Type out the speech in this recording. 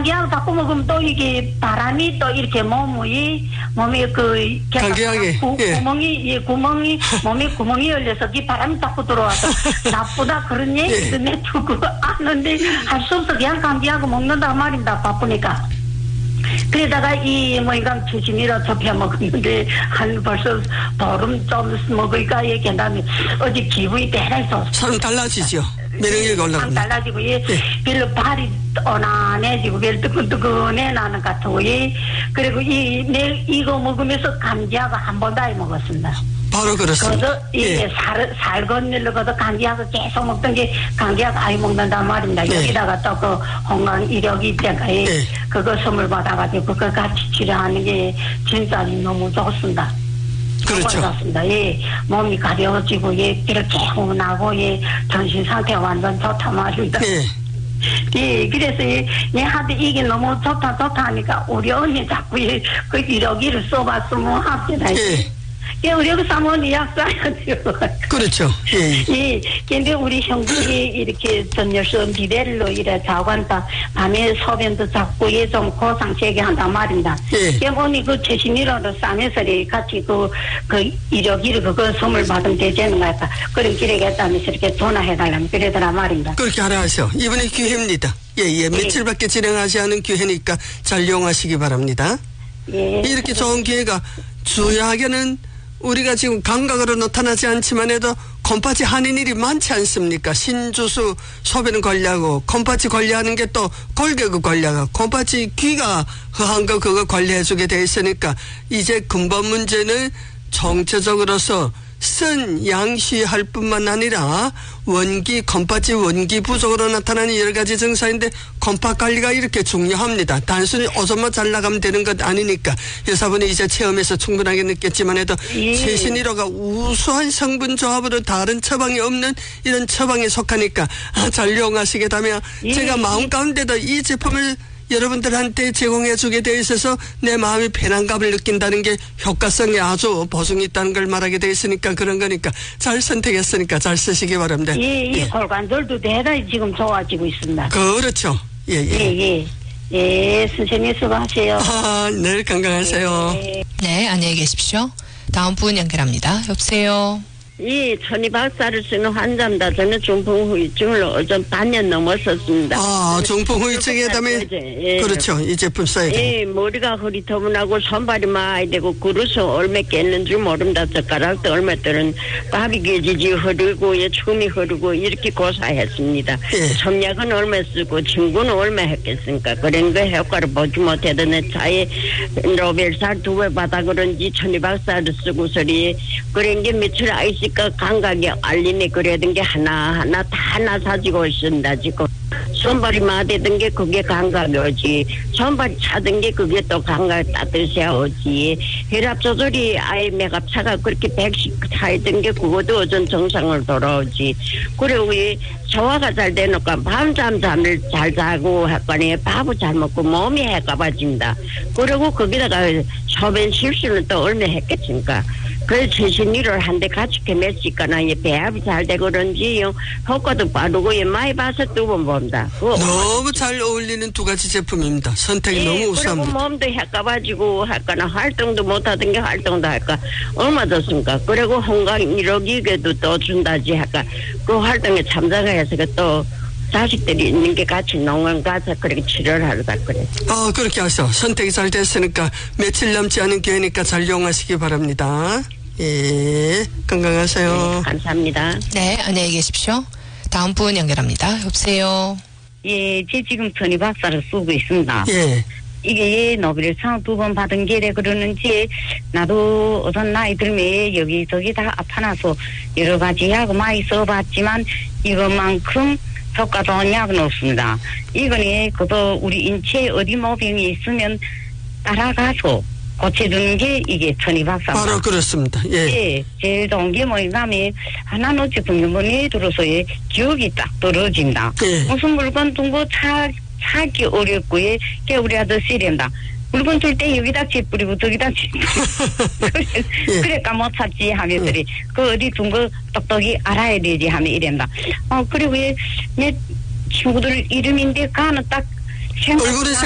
감기약 자꾸 먹으면 또 이게 바람이 또 이렇게 몸에 그 감기약이 구멍이 몸에 구멍이 열려서 이 바람이 자꾸 들어와서 나쁘다 그런 얘기도 내두고 아는데 할 수 없어 그냥 감기약 먹는다 말입니다. 바쁘니까. 그러다가 이가 최신이라 접해 먹었는데 한 벌써 보름 좀 먹으니까 얘기한다면 어제 기분이 대단해서 참 달라지죠. 매력이 올라갑니다. 참 달라지고 별로 발이 어나해지고 별로 뜨끈뜨끈해 나는 것 같고 그리고 내일 이거 먹으면서 감기약을 한 번 다 먹었습니다. 바로 그렇습니다. 그래서 살 건너려고도 감기약을 계속 먹던 게 감기약 아예 먹는단 말입니다. 여기다가 또 그 건강 이력이 있다가 그거 선물 받아가지고 그거 같이 치료하는 게 진짜 너무 좋습니다. 그렇죠. 좋습니다. 몸이 가벼워지고 이렇게 개운하고 정신 상태가 완전 좋단 말입니다. 그래서 하도 이게 너무 좋다 하니까 우리 언니 자꾸 그 이력을 써봤으면 합니다. 우리 여기 사모님 약 써야 돼요. 그렇죠. 근데 우리 형들이 이렇게 전열선 비대로 이래 자관다 밤에 소변도 잡고 좀 고상체게 한단 말입니다. 어머니 그 최신이라도 싸면서 같이 그 이력을 그거 선물 받으면 되지 않을까. 그런 기회겠다면서 이렇게 전화해달라면 그러더라 말입니다. 그렇게 하라 하셔. 이번에 기회입니다. 며칠밖에 진행하지 않은 기회니까 잘 이용하시기 바랍니다. 이렇게 좋은 기회가 주야하게는 우리가 지금 감각으로 나타나지 않지만 해도 콩팥이 하는 일이 많지 않습니까? 신주수 소변 관리하고 콩팥이 관리하는 게 또 골격을 관리하고 콩팥이 귀가 허한 거 그거 관리해주게 돼 있으니까 이제 근본 문제는 정체적으로서 쓴 양쉬할 뿐만 아니라 콩팥이 원기 부족으로 나타나는 여러 가지 증상인데 콩팥 관리가 이렇게 중요합니다. 단순히 오줌만 잘 나가면 되는 것 아니니까 여사분이 이제 체험해서 충분하게 느꼈지만 해도 최신일호가 우수한 성분 조합으로 다른 처방이 없는 이런 처방에 속하니까 잘 이용하시게 되면 제가 마음 가운데도 이 제품을 여러분들한테 제공해 주게 되어 있어서 내 마음이 편안감을 느낀다는 게 효과성이 아주 보증이 있다는 걸 말하게 되어 있으니까 그런 거니까 잘 선택했으니까 잘 쓰시기 바랍니다. 골관절도 대단히 지금 좋아지고 있습니다. 그렇죠. 선생님 수고하세요. 늘 건강하세요. 네, 안녕히 계십시오. 다음 분 연결합니다. 여보세요. 천이박사를 쓰는 환자입니다. 저는 중풍후유증을 좀 반년 넘었었습니다. 중풍후유증에 다음에 그렇죠. 이 제품 써야 돼요. 머리가 흐리터분하고 손발이 많이 되고 그릇은 얼마 깼는 줄 모른다. 젓가락도 얼마 때는 밥이 깨지지 흐르고 죽음이 흐르고 이렇게 고사했습니다. 첨약은 얼마 쓰고 친구는 얼마 했겠습니까? 그런 거 효과를 보지 못해도 내 차에 노벨상 2배 받아 그런지 천이박사를 쓰고서리 그런 게 며칠 아이스 그 감각이 알리네 그러던 게 하나하나 다 나사지고 있습니다. 지금 손발이 마되던 게 그게 감각이 오지 손발이 차던 게 그게 또 감각이 따뜻해야 오지 혈압 조절이 아예 맥압차가 그렇게 110 차있던 게 그것도 어전 정상을 돌아오지 그리고 소화가 잘 되니까 밤잠을 잘 자고 했거니 밥을 잘 먹고 몸이 해가봐진다. 그리고 거기다가 소변 실수는 또 얼마 했겠습니까? 그래서 최신일을 한데 같이 맺으니까 배합이 잘 되고 그런지 효과도 빠르고 많이 봐서 2번 봅니다. 너무 잘 어울리는 2가지 제품입니다. 선택이 너무 우수합니다. 그리고 몸도 해가지고 할까나 활동도 못하던 게 활동도 할까 얼마 좋습니까? 그리고 건강 1억이게도 또 준다지 할까 그 활동에 참석해서 또 자식들이 있는 게 같이 농원 가서 그렇게 치료를 하러다 그래. 그렇게 하셔. 선택이 잘 됐으니까 며칠 남지 않은 기회니까 잘 이용하시기 바랍니다. 건강하세요. 감사합니다. 네, 안녕히 계십시오. 다음 분 연결합니다. 여보세요. 제 지금 천이박사를 쓰고 있습니다. 이게 노벨상 2번 받은 게래 그러는지 나도 어떤 나이 들면 여기저기 다 아파나서 여러 가지 약 많이 써봤지만 이것만큼 효과 좋은 약은 없습니다. 이거는 그도 우리 인체에 어디 모병이 있으면 따라가서 고쳐주는 게 이게 천이박사. 바로 그렇습니다. 제일 좋은 게 뭐냐면 하나 놓치 분명히 들어서 기억이 딱 떨어진다. 무슨 물건 둔거 사기 어렵고 우리 아저씨 이런다. 물건 줄 때 여기다 집 뿌리고 저기다 집 뿌리고 그러니까 못 찾지 하면서 그 어디 둔 거 똑똑히 알아야 되지 하면 이런다. 그리고 내 친구들 이름인데 가는 딱 얼굴은